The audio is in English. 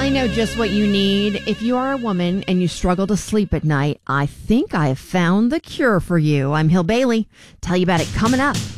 I know just what you need. If you are a woman and you struggle to sleep at night, I think I have found the cure for you. I'm Hill Bailey. Tell you about it coming up.